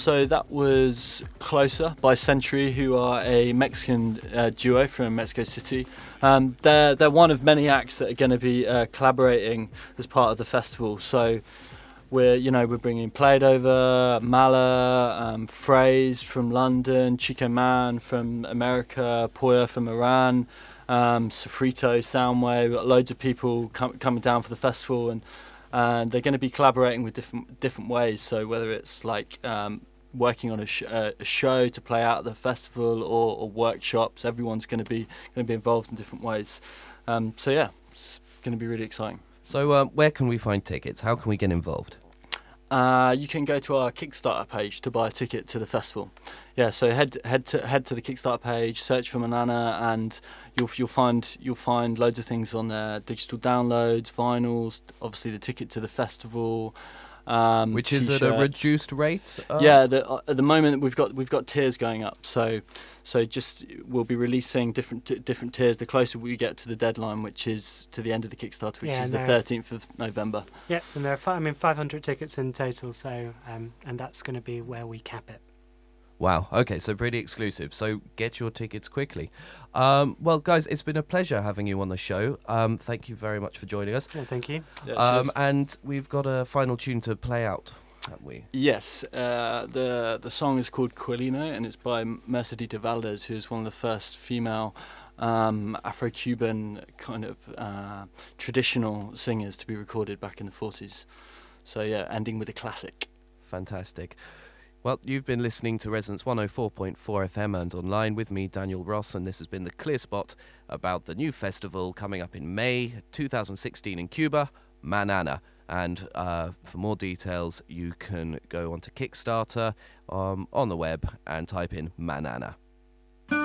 So that was Closer by Century, who are a Mexican duo from Mexico City. They're one of many acts that are going to be collaborating as part of the festival. So we're bringing Pladover, Mala, Phrase from London, Chico Man from America, Poya from Iran, Sofrito, Soundwave. We've got loads of people coming down for the festival, and they're going to be collaborating with different ways. So whether it's like working on a show to play out at the festival or workshops, everyone's going to be involved in different ways. So yeah, it's going to be really exciting. So where can we find tickets? How can we get involved? You can go to our Kickstarter page to buy a ticket to the festival. Yeah, so head to the Kickstarter page, search for Manana, and you'll find loads of things on there: digital downloads, vinyls, obviously the ticket to the festival. Which is at a reduced rate? Yeah, at the moment we've got tiers going up. So just we'll be releasing different tiers the closer we get to the deadline, which is to the end of the Kickstarter, which is the 13th of November. Yeah, and there are 500 tickets in total. So and that's going to be where we cap it. Wow, okay, so pretty exclusive. So get your tickets quickly. Well, guys, it's been a pleasure having you on the show. Thank you very much for joining us. Yeah, thank you. Yeah, and we've got a final tune to play out, haven't we? Yes, the song is called Quilino, and it's by Mercedes Valdez, who's one of the first female Afro-Cuban kind of traditional singers to be recorded back in the 40s. So yeah, ending with a classic. Fantastic. Well, you've been listening to Resonance 104.4 FM and online with me, Daniel Ross, and this has been the Clear Spot about the new festival coming up in May 2016 in Cuba, Manana. And for more details, you can go onto Kickstarter on the web and type in Manana.